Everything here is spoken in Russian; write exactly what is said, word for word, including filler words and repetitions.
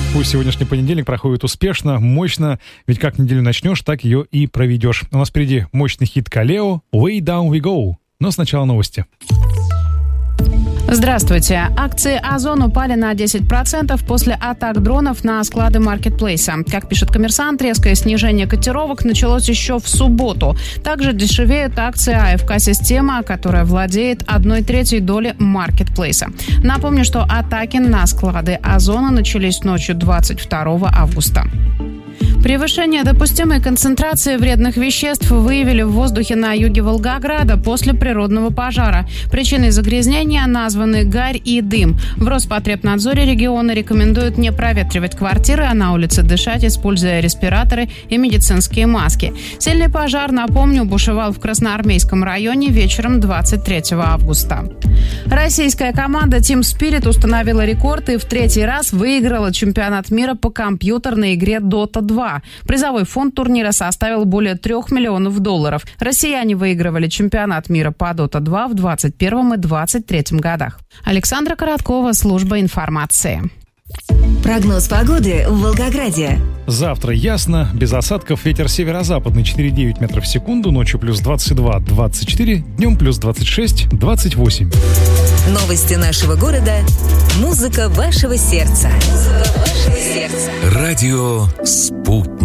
Пусть сегодняшний понедельник проходит успешно, мощно, ведь как неделю начнешь, так ее и проведешь. У нас впереди мощный хит Kaleo «Way Down We Go». Но сначала новости. Здравствуйте. Акции Озон упали на десять процентов после атак дронов на склады маркетплейса. Как пишет «Коммерсант», резкое снижение котировок началось еще в субботу. Также дешевеют акции АФК-система, которая владеет одной третьей доли маркетплейса. Напомню, что атаки на склады Озона начались ночью двадцать второго августа. Превышение допустимой концентрации вредных веществ выявили в воздухе на юге Волгограда после природного пожара. Причиной загрязнения названы гарь и дым. В Роспотребнадзоре региона рекомендуют не проветривать квартиры, а на улице дышать, используя респираторы и медицинские маски. Сильный пожар, напомню, бушевал в Красноармейском районе вечером двадцать третьего августа. Российская команда Team Spirit установила рекорд и в третий раз выиграла чемпионат мира по компьютерной игре дота два. Призовой фонд турнира составил более трех миллионов долларов. Россияне выигрывали чемпионат мира по дота два в двадцать первом и двадцать третьем годах. Александра Короткова, служба информации. Прогноз погоды в Волгограде. Завтра ясно, без осадков, ветер северо-западный четыре девять метров в секунду, ночью плюс двадцать два двадцать четыре, днем плюс двадцать шесть двадцать восемь. Новости нашего города. Музыка вашего сердца. Музыка вашего сердца. Радио «Спутник».